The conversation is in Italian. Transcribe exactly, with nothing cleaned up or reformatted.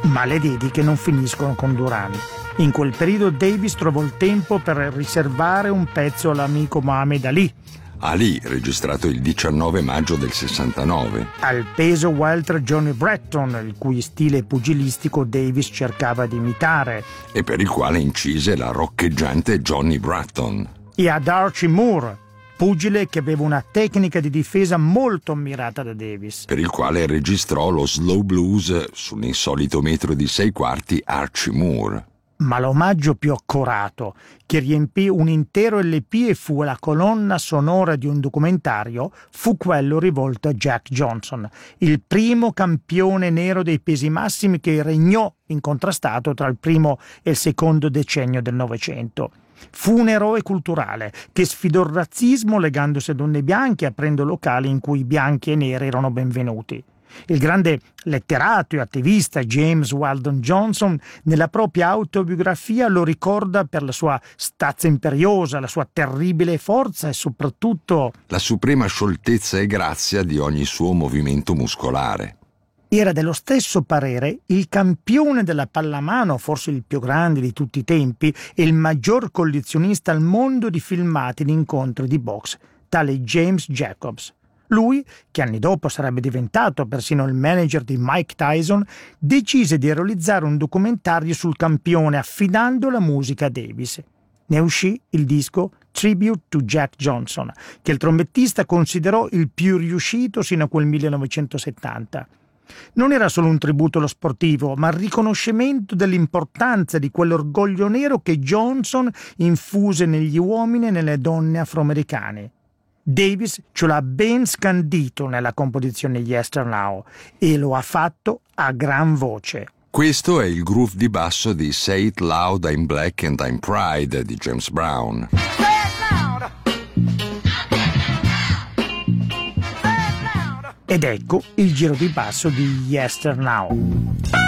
Ma le dediche non finiscono con Duran. In quel periodo Davis trovò il tempo per riservare un pezzo all'amico Muhammad Ali. Ali, registrato il diciannove maggio del sessantanove. Al peso welter Johnny Bratton, il cui stile pugilistico Davis cercava di imitare. E per il quale incise la roccheggiante Johnny Bratton. E ad Archie Moore, pugile che aveva una tecnica di difesa molto ammirata da Davis. Per il quale registrò lo slow blues sull'insolito metro di sei quarti Archie Moore. Ma l'omaggio più accorato, che riempì un intero L P e fu la colonna sonora di un documentario, fu quello rivolto a Jack Johnson, il primo campione nero dei pesi massimi che regnò incontrastato tra il primo e il secondo decennio del Novecento. Fu un eroe culturale che sfidò il razzismo legandosi a donne bianche e aprendo locali in cui bianchi e neri erano benvenuti. Il grande letterato e attivista James Weldon Johnson nella propria autobiografia lo ricorda per la sua stazza imperiosa, la sua terribile forza e soprattutto la suprema scioltezza e grazia di ogni suo movimento muscolare. Era dello stesso parere il campione della pallamano, forse il più grande di tutti i tempi e il maggior collezionista al mondo di filmati di incontri di box, tale James Jacobs. Lui, che anni dopo sarebbe diventato persino il manager di Mike Tyson, decise di realizzare un documentario sul campione affidando la musica a Davis. Ne uscì il disco Tribute to Jack Johnson, che il trombettista considerò il più riuscito sino a quel millenovecentosettanta. Non era solo un tributo allo sportivo, ma il riconoscimento dell'importanza di quell'orgoglio nero che Johnson infuse negli uomini e nelle donne afroamericane. Davis ce l'ha ben scandito nella composizione Yesternow e lo ha fatto a gran voce. Questo è il groove di basso di Say It Loud, I'm Black and I'm Pride di James Brown. Ed ecco il giro di basso di Yesternow.